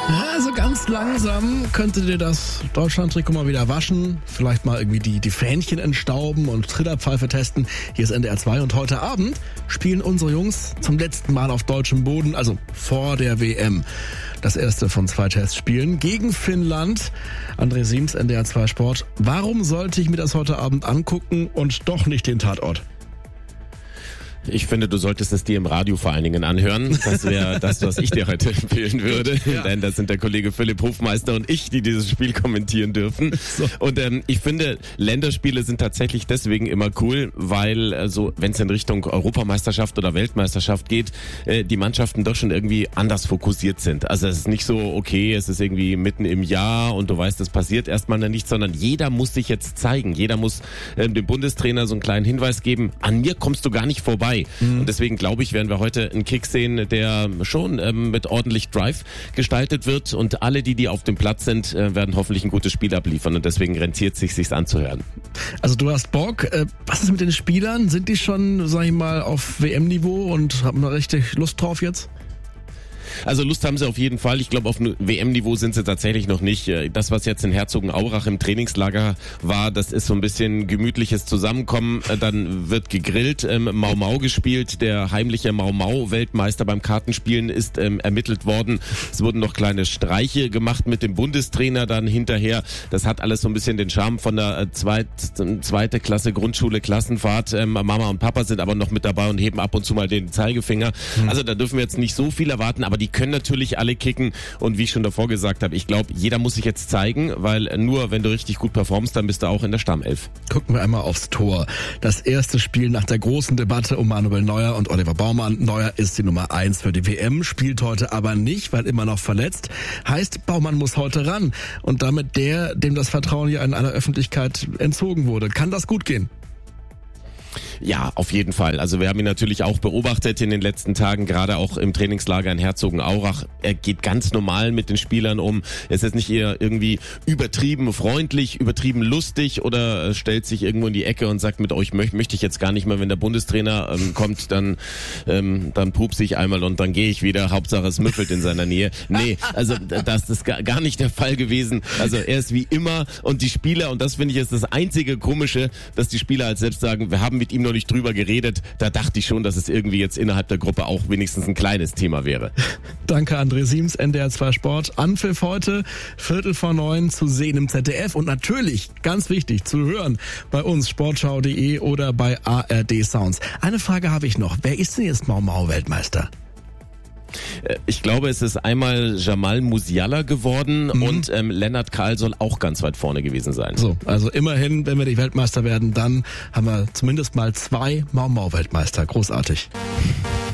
Also ganz langsam könnte dir das Deutschland-Trikot mal wieder waschen, vielleicht mal irgendwie die Fähnchen entstauben und Trillerpfeife testen. Hier ist NDR 2 und heute Abend spielen unsere Jungs zum letzten Mal auf deutschem Boden, also vor der WM. Das erste von 2 Testspielen gegen Finnland. André Siems, NDR 2 Sport. Warum sollte ich mir das heute Abend angucken und doch nicht den Tatort? Ich finde, du solltest es dir im Radio vor allen Dingen anhören. Das wäre das, was ich dir heute empfehlen würde. Ja. Denn das sind der Kollege Philipp Hofmeister und ich, die dieses Spiel kommentieren dürfen. So. Und ich finde, Länderspiele sind tatsächlich deswegen immer cool, weil wenn es in Richtung Europameisterschaft oder Weltmeisterschaft geht, die Mannschaften doch schon irgendwie anders fokussiert sind. Also es ist nicht so, okay, es ist irgendwie mitten im Jahr und du weißt, es passiert erstmal nichts, sondern jeder muss sich jetzt zeigen. Jeder muss dem Bundestrainer so einen kleinen Hinweis geben, an mir kommst du gar nicht vorbei. Und deswegen glaube ich, werden wir heute einen Kick sehen, der schon mit ordentlich Drive gestaltet wird und alle, die auf dem Platz sind, werden hoffentlich ein gutes Spiel abliefern und deswegen rentiert sich's anzuhören. Also du hast Bock. Was ist mit den Spielern? Sind die schon, sag ich mal, auf WM-Niveau und haben da richtig Lust drauf jetzt? Also Lust haben sie auf jeden Fall. Ich glaube, auf WM-Niveau sind sie tatsächlich noch nicht. Das, was jetzt in Herzogenaurach im Trainingslager war, das ist so ein bisschen gemütliches Zusammenkommen. Dann wird gegrillt, Mau Mau gespielt. Der heimliche Mau Mau-Weltmeister beim Kartenspielen ist ermittelt worden. Es wurden noch kleine Streiche gemacht mit dem Bundestrainer dann hinterher. Das hat alles so ein bisschen den Charme von der zweite Klasse Grundschule Klassenfahrt. Mama und Papa sind aber noch mit dabei und heben ab und zu mal den Zeigefinger. Also da dürfen wir jetzt nicht so viel erwarten, aber die können natürlich alle kicken und wie ich schon davor gesagt habe, ich glaube, jeder muss sich jetzt zeigen, weil nur wenn du richtig gut performst, dann bist du auch in der Stammelf. Gucken wir einmal aufs Tor. Das erste Spiel nach der großen Debatte um Manuel Neuer und Oliver Baumann. Neuer ist die Nummer 1 für die WM, spielt heute aber nicht, weil immer noch verletzt. Heißt, Baumann muss heute ran und damit dem das Vertrauen ja in aller Öffentlichkeit entzogen wurde. Kann das gut gehen? Ja, auf jeden Fall. Also wir haben ihn natürlich auch beobachtet in den letzten Tagen, gerade auch im Trainingslager in Herzogenaurach. Er geht ganz normal mit den Spielern um. Er ist jetzt nicht eher irgendwie übertrieben freundlich, übertrieben lustig oder stellt sich irgendwo in die Ecke und sagt, mit euch möchte ich jetzt gar nicht mehr, wenn der Bundestrainer kommt, dann pupse ich einmal und dann gehe ich wieder. Hauptsache es müffelt in seiner Nähe. Nee, also das ist gar nicht der Fall gewesen. Also er ist wie immer und die Spieler, und das finde ich ist das einzige Komische, dass die Spieler halt selbst sagen, wir haben mit ihm noch nicht drüber geredet. Da dachte ich schon, dass es irgendwie jetzt innerhalb der Gruppe auch wenigstens ein kleines Thema wäre. Danke André Siems, NDR 2 Sport. Anpfiff heute, 8:45 zu sehen im ZDF und natürlich, ganz wichtig, zu hören bei uns, sportschau.de oder bei ARD Sounds. Eine Frage habe ich noch. Wer ist denn jetzt Mau Mau Weltmeister? Ich glaube, es ist einmal Jamal Musiala geworden und Lennart Kahl soll auch ganz weit vorne gewesen sein. So, also immerhin, wenn wir die Weltmeister werden, dann haben wir zumindest mal 2 Mau Mau Weltmeister. Großartig.